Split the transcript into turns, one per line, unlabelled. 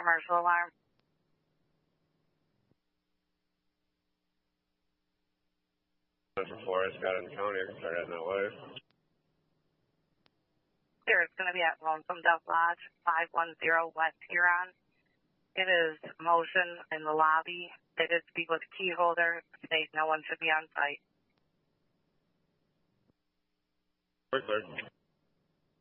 commercial alarm.
Before it's got in the county, I can start heading that way.
There, it's going to be at Lonesome Dove Lodge, 510 West Huron. It is motion in the lobby. It is speak with key holder. State no one should be on site.
Quickly.